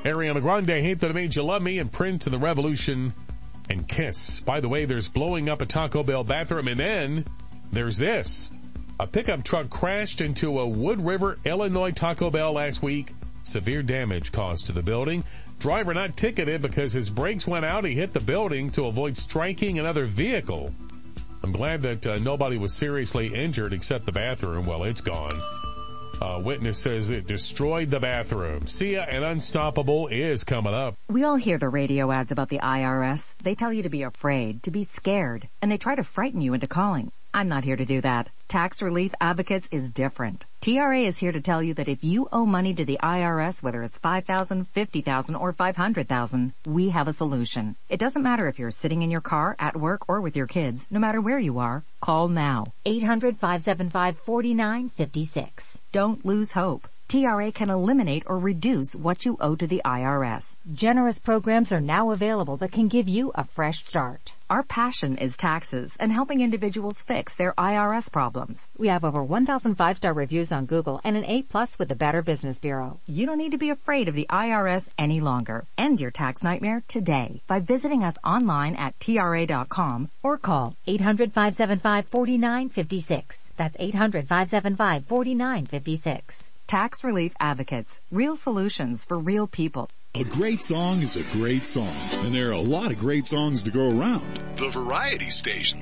Ariana Grande, Hate That I Made You Love Me, and Prince and the Revolution, and Kiss. By the way, there's blowing up a Taco Bell bathroom, and then there's this. A pickup truck crashed into a Wood River, Illinois Taco Bell last week. Severe damage caused to the building. Driver not ticketed because his brakes went out. He hit the building to avoid striking another vehicle. I'm glad that nobody was seriously injured except the bathroom. Well, it's gone. Witness says it destroyed the bathroom. Sia and Unstoppable is coming up. We all hear the radio ads about the IRS. They tell you to be afraid, to be scared, and they try to frighten you into calling. I'm not here to do that. Tax Relief Advocates is different. TRA is here to tell you that if you owe money to the IRS, whether it's $5,000, $50,000, or $500,000, we have a solution. It doesn't matter if you're sitting in your car, at work, or with your kids. No matter where you are, call now. 800-575-4956. Don't lose hope. TRA can eliminate or reduce what you owe to the IRS. Generous programs are now available that can give you a fresh start. Our passion is taxes and helping individuals fix their IRS problems. We have over 1,000 5-star reviews on Google and an A+ with the Better Business Bureau. You don't need to be afraid of the IRS any longer. End your tax nightmare today by visiting us online at TRA.com or call 800-575-4956. That's 800-575-4956. Tax Relief Advocates. Real solutions for real people. A great song is a great song, and there are a lot of great songs to go around. The Variety Station.